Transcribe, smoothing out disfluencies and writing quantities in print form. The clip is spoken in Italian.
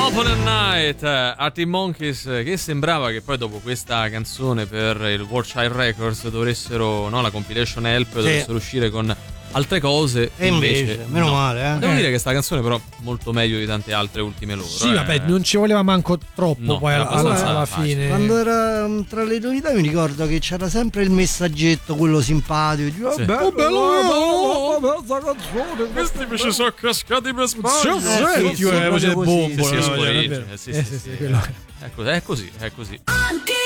Open Night, Arctic Monkeys, che sembrava che poi dopo questa canzone per il Warshire Records dovessero, no, la compilation Help, dovessero uscire con altre cose, e invece meno male, Devo dire che sta canzone però molto meglio di tante altre ultime loro. Sì, vabbè, non ci voleva manco troppo, no, poi alla fine. Quando era tra le novità mi ricordo che c'era sempre il messaggetto, quello simpatico, sì. bello, sta canzone, questi invece sono cascati per sbaglio. Senti, voce del bombo, è così.